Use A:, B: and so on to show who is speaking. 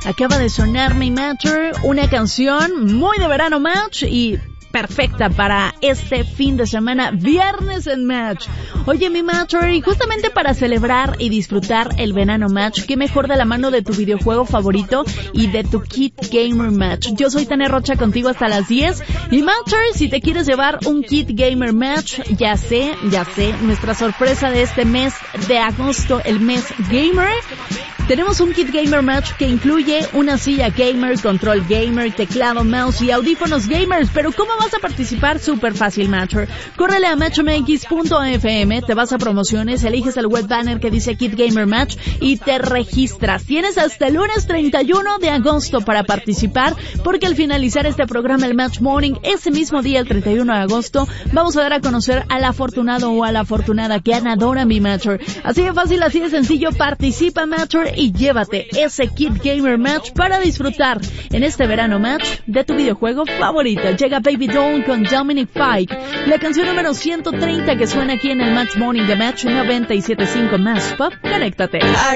A: Acaba de sonar mi Matcher, una canción muy de verano Match y perfecta para este fin de semana, viernes en Match. Oye, mi Matcher, y justamente para celebrar y disfrutar el verano Match, qué mejor de la mano de tu videojuego favorito y de tu kit gamer Match. Yo soy Tania Rocha contigo hasta las 10. Y Matcher, si te quieres llevar un kit gamer Match, ya sé, nuestra sorpresa de este mes de agosto, el mes gamer. Tenemos un kit gamer Match que incluye una silla gamer, control gamer, teclado, mouse y audífonos gamers. Pero ¿cómo vas a participar? Súper fácil, Matcher. Córrele a matchmx.fm, te vas a promociones, eliges el web banner que dice Kit Gamer Match y te registras. Tienes hasta el lunes 31 de agosto para participar, porque al finalizar este programa, el Match Morning, ese mismo día, el 31 de agosto, vamos a dar a conocer al afortunado o a la afortunada ganadora, mi Matcher. Así de fácil, así de sencillo, participa, Matcher, y llévate ese Kit Gamer Match para disfrutar en este verano Match de tu videojuego favorito. Llega Baby Doll con Dominic Fike, la canción número 130 que suena aquí en el Match Morning de Match 97.5 Más Pop. Conéctate.